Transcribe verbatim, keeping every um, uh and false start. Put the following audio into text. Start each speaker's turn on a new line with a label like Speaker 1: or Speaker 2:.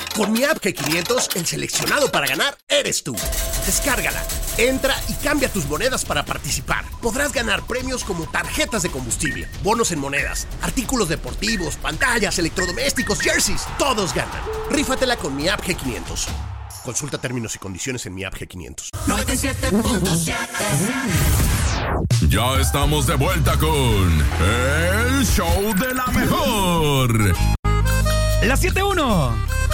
Speaker 1: Con mi app G quinientos, el seleccionado para ganar eres tú. Descárgala, entra y cambia tus monedas para participar. Podrás ganar premios como tarjetas de combustible, bonos en monedas, artículos deportivos, pantallas, electrodomésticos, jerseys. Todos ganan. Rífatela con mi app G quinientos. Consulta términos y condiciones en mi app G quinientos.
Speaker 2: noventa y siete punto siete.
Speaker 3: Ya estamos de vuelta con el show de la mejor.
Speaker 4: La siete uno.